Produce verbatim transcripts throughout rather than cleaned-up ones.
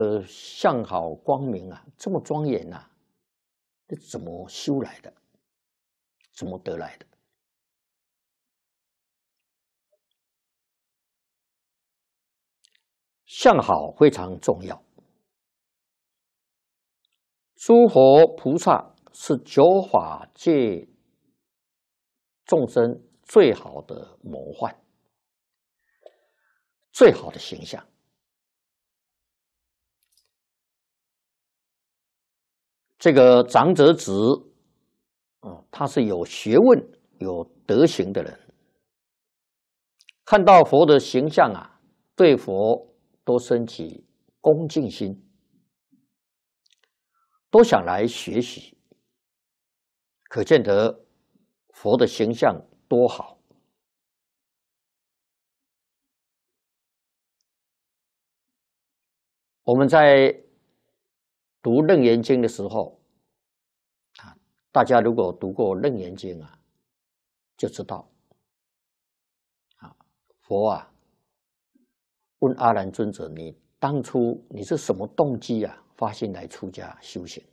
呃，相好光明啊，这么庄严呐、啊，这怎么修来的？怎么得来的？相好非常重要。诸佛菩萨是九法界众生最好的模范，最好的形象。这个长者子，嗯，他是有学问、有德行的人，看到佛的形象啊，对佛都升起恭敬心，都想来学习，可见得佛的形象多好。我们在读《楞严经》的时候，啊，大家如果读过《楞严经》啊，就知道，啊，佛啊，问阿难尊者：“你当初你是什么动机啊，发心来出家修行？”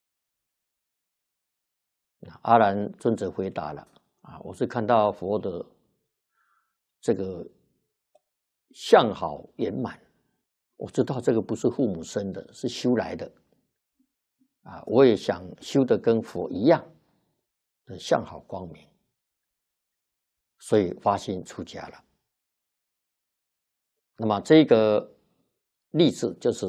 阿难尊者回答了：“啊，我是看到佛的这个相好圆满，我知道这个不是父母生的，是修来的。啊，我也想修得跟佛一样的相好光明，所以发心出家了。”那么这个例子就是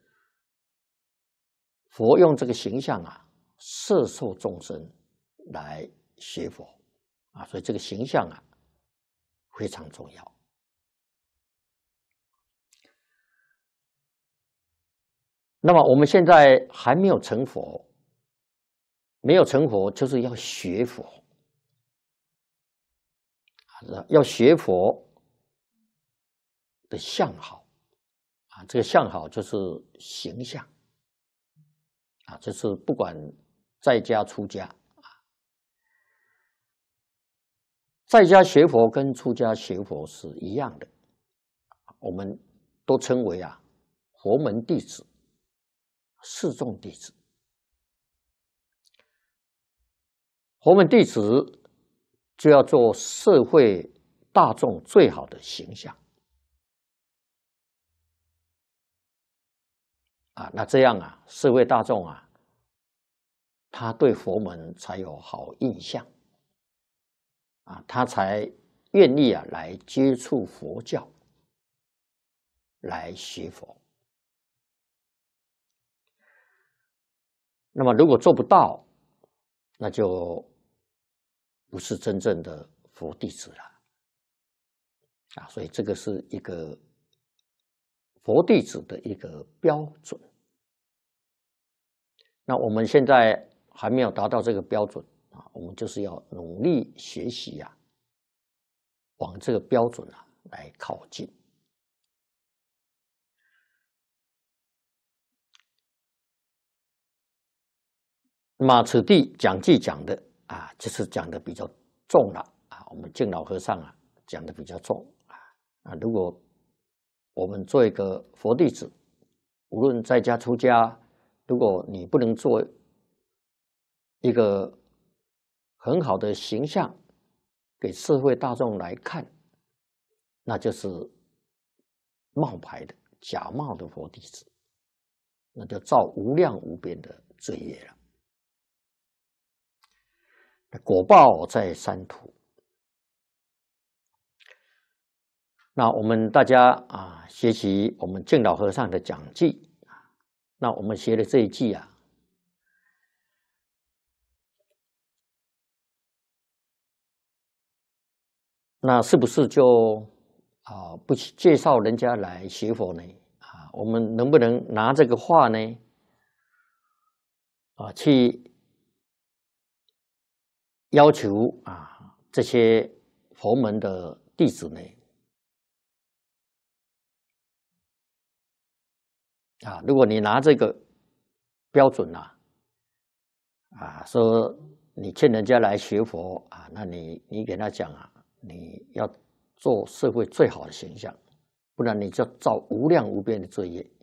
佛用这个形象啊，摄受众生来学佛啊，所以这个形象啊非常重要。那么我们现在还没有成佛，没有成佛就是要学佛，要学佛的相好啊，这个相好就是形象啊，这是不管在家出家啊，在家学佛跟出家学佛是一样的，我们都称为啊佛门弟子、示众弟子。佛门弟子就要做社会大众最好的形象啊，那这样啊，社会大众啊，他对佛门才有好印象啊，他才愿意啊来接触佛教，来学佛。那么如果做不到，那就不是真正的佛弟子了啊，所以这个是一个佛弟子的一个标准。那我们现在还没有达到这个标准啊，我们就是要努力学习啊，往这个标准啊来靠近。那么此地讲记讲的啊，就是讲的比较重了啊，我们净老和尚啊讲的比较重啊啊，如果我们做一个佛弟子，无论在家出家，如果你不能做一个很好的形象给社会大众来看，那就是冒牌的、假冒的佛弟子，那就造无量无边的罪业了。果报在三途。那我们大家啊，学习我们净老和尚的讲记啊，那我们学的这一季啊，那是不是就啊不介绍人家来学佛呢？啊，我们能不能拿这个话呢啊去要求啊这些佛门的弟子呢？啊，如果你拿这个标准啊，啊，说你劝人家来学佛啊，那你你给他讲啊，你要做社会最好的形象，不然你就造无量无边的罪业。